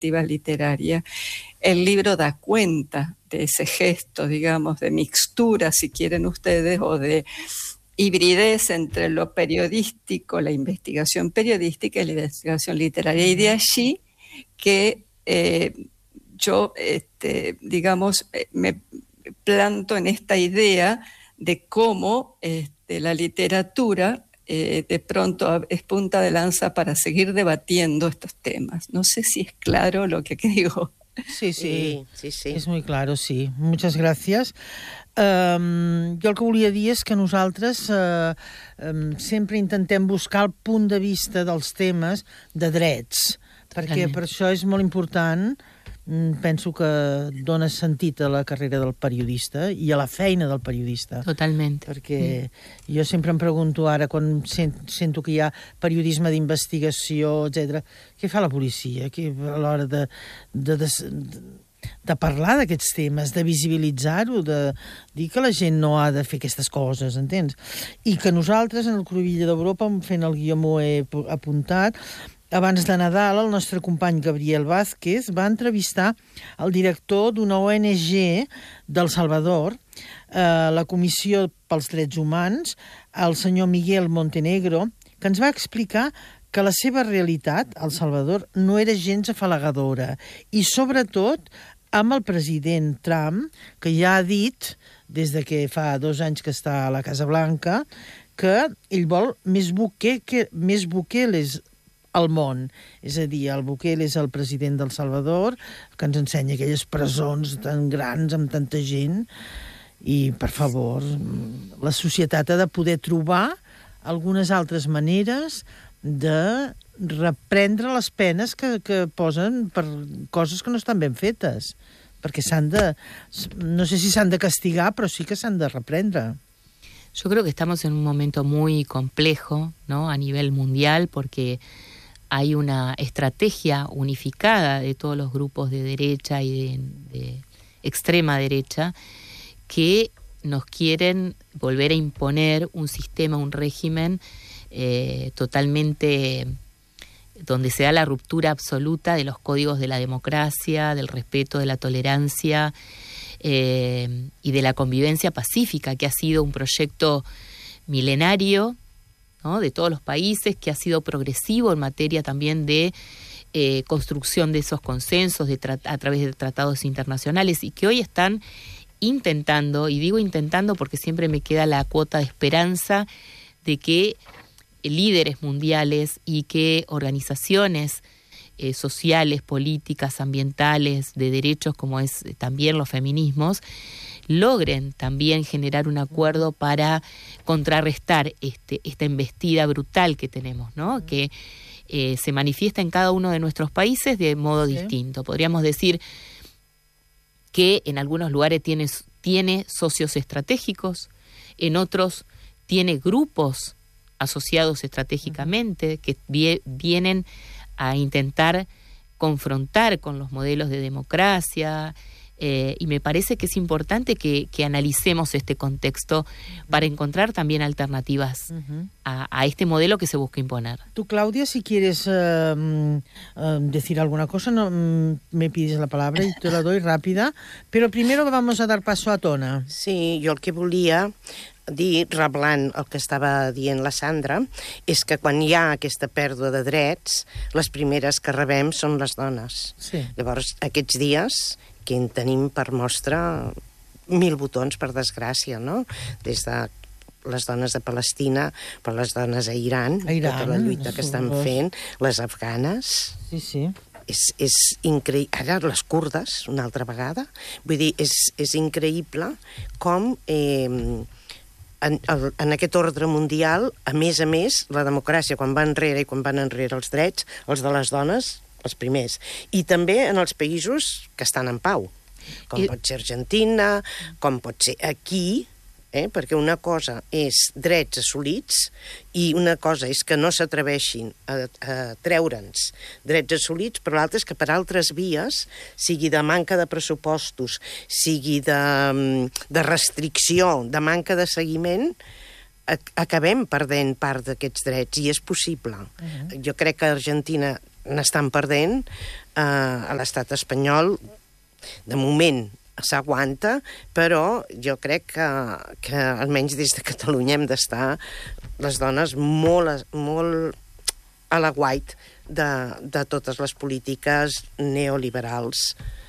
perspectiva literaria. El libro da cuenta de ese gesto, digamos, de mixtura, si quieren ustedes, o de hibridez entre lo periodístico, la investigación periodística y la investigación literaria. Y de allí que yo, digamos, me planto en esta idea de cómo la literatura de pronto es punta de lanza para seguir debatiendo estos temas. No sé si es claro lo que digo. Sí. És molt claro, sí. Muchas gracias. Jo el que volia dir és que nosaltres sempre intentem buscar el punt de vista dels temes de drets, perquè per això és molt important. Penso que dona sentit a la carrera del periodista i a la feina del periodista. Totalment. Perquè jo sempre em pregunto ara, quan sento que hi ha periodisme d'investigació, etc., què fa la policia a l'hora de parlar d'aquests temes, de visibilitzar-ho, de dir que la gent no ha de fer aquestes coses, entens? I que nosaltres, en el Crovilla d'Europa, fent el guió m'ho he apuntat, abans de Nadal, el nostre company Gabriel Vázquez va entrevistar el director d'una ONG del Salvador, la Comissió pels Drets Humans, el senyor Miguel Montenegro, que ens va explicar que la seva realitat, al Salvador, no era gens afalagadora. I, sobretot, amb el president Trump, que ja ha dit, des de que fa 2 anys que està a la Casa Blanca, que ell vol més Bukeles al món. És a dir, el Bukele és el president del Salvador, que ens ensenya aquelles presons tan grans amb tanta gent, i, per favor, la societat ha de poder trobar algunes altres maneres de reprendre les penes que posen per coses que no estan ben fetes, perquè no sé si s'han de castigar, però sí que s'han de reprendre. Yo creo que estamos en un momento muy complejo, ¿no?, a nivel mundial, porque hay una estrategia unificada de todos los grupos de derecha y de extrema derecha que nos quieren volver a imponer un sistema, un régimen totalmente donde se da la ruptura absoluta de los códigos de la democracia, del respeto, de la tolerancia y de la convivencia pacífica, que ha sido un proyecto milenario, ¿no?, de todos los países, que ha sido progresivo en materia también de construcción de esos consensos a través de tratados internacionales, y que hoy están intentando, y digo intentando porque siempre me queda la cuota de esperanza de que líderes mundiales y que organizaciones sociales, políticas, ambientales, de derechos, como es también los feminismos, logren también generar un acuerdo para contrarrestar esta embestida brutal que tenemos, ¿no?, que se manifiesta en cada uno de nuestros países de modo distinto. Podríamos decir que en algunos lugares tiene socios estratégicos, en otros tiene grupos asociados estratégicamente que vienen a intentar confrontar con los modelos de democracia, y me parece que es importante que analicemos este contexto para encontrar también alternativas a este modelo que se busca imponer. Tú, Claudia, si quieres decir alguna cosa, no me pides la palabra y te la doy rápida, pero primero vamos a dar paso a Tona. Sí, jo el que volia dir, reblant el que estava dient la Sandra, és que quan hi ha aquesta pèrdua de drets, les primeres que rebem són les dones. Sí. Llavors, aquests dies que en tenim per mostra 1000 botons, per desgràcia, no? Des de les dones de Palestina, per les dones a Iran, tota la lluita que estan fent, les afganes. Sí, sí. És increïble. Ara les kurdes, una altra vegada. Vull dir, és increïble com en aquest ordre mundial, a més, la democràcia, quan va enrere i quan van enrere els drets, els de les dones, els primers. I també en els països que estan en pau, com pot ser Argentina, com pot ser aquí, perquè una cosa és drets assolits i una cosa és que no s'atreveixin a treure'ns drets assolits, però l'altra és que per altres vies, sigui de manca de pressupostos, sigui de restricció, de manca de seguiment, acabem perdent part d'aquests drets, i és possible. Jo crec que Argentina n'estan perdent. A l'estat espanyol, de moment, s'aguanta, però jo crec que almenys des de Catalunya hem d'estar les dones molt a l'aguait de totes les polítiques neoliberals